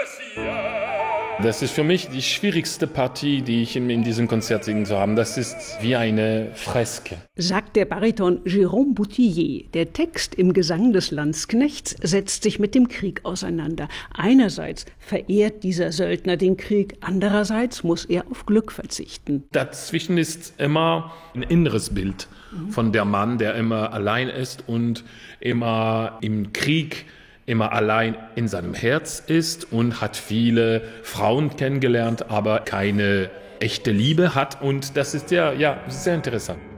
Das ist für mich die schwierigste Partie, die ich in diesem Konzert singen zu haben. Das ist wie eine Freske. Sagt der Bariton Jérôme Boutillier. Der Text im Gesang des Landsknechts setzt sich mit dem Krieg auseinander. Einerseits verehrt dieser Söldner den Krieg, andererseits muss er auf Glück verzichten. Dazwischen ist immer ein inneres Bild von der Mann, der immer allein ist und immer im Krieg immer allein in seinem Herz ist und hat viele Frauen kennengelernt, aber keine echte Liebe hat. Und das ist ja sehr interessant.